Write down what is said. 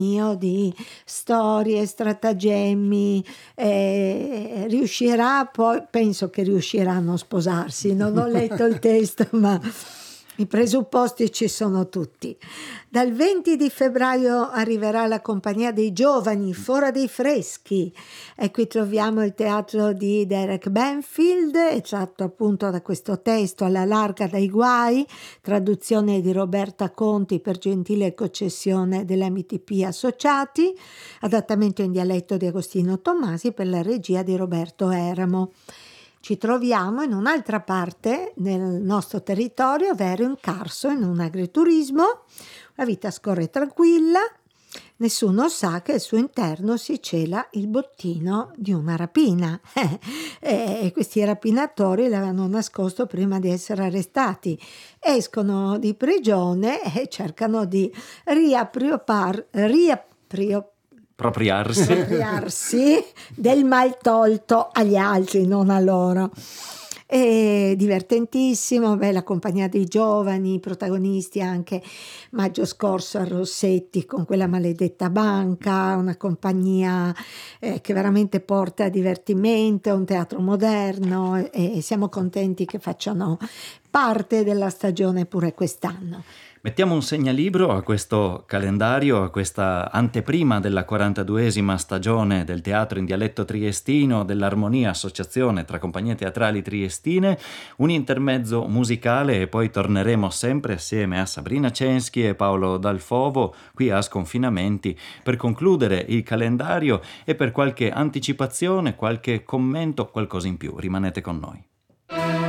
di storie, stratagemmi, riuscirà poi, penso che riusciranno a sposarsi, non ho letto il testo, ma i presupposti ci sono tutti. Dal 20 di febbraio arriverà la Compagnia dei Giovani, Fora dei Freschi, e qui troviamo il teatro di Derek Banfield, è tratto appunto da questo testo Alla larga dai guai, traduzione di Roberta Conti per gentile concessione dell'MTP Associati, adattamento in dialetto di Agostino Tommasi per la regia di Roberto Eramo. Ci troviamo in un'altra parte nel nostro territorio, ovvero in Carso, in un agriturismo. La vita scorre tranquilla, nessuno sa che al suo interno si cela il bottino di una rapina. E questi rapinatori l'avevano nascosto prima di essere arrestati. Escono di prigione e cercano di appropriarsi del mal tolto agli altri, non a loro. È divertentissimo, la Compagnia dei Giovani, i protagonisti anche maggio scorso a Rossetti con quella maledetta banca, una compagnia che veramente porta divertimento, un teatro moderno, e siamo contenti che facciano parte della stagione pure quest'anno. Mettiamo un segnalibro a questo calendario, a questa anteprima della 42esima stagione del teatro in dialetto triestino dell'Armonia, associazione tra compagnie teatrali triestine, un intermezzo musicale e poi torneremo sempre assieme a Sabrina Censchi e Paolo Dalfovo qui a Sconfinamenti per concludere il calendario e per qualche anticipazione, qualche commento, qualcosa in più. Rimanete con noi.